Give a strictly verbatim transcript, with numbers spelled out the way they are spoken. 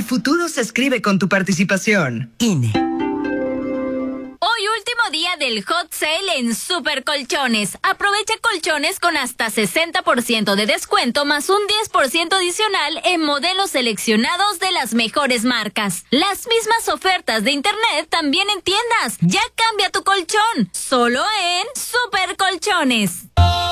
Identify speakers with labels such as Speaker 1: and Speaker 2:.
Speaker 1: futuro se escribe con tu participación. I N E.
Speaker 2: Hoy último día del hot sale en Super Colchones. Aprovecha colchones con hasta sesenta por ciento de descuento más un diez por ciento adicional en modelos seleccionados de las mejores marcas. Las mismas ofertas de internet también en tiendas. Ya cambia tu colchón, solo en Super Colchones.